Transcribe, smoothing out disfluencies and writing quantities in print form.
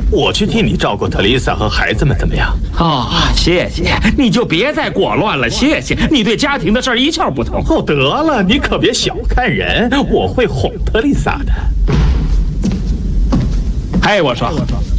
我去替你照顾特丽莎和孩子们，怎么样？ 哦，谢谢，你就别再裹乱了，谢谢。你对家庭的事儿一窍不通。 哦，得了，你可别小看人，我会哄特丽莎的。 哎，我说，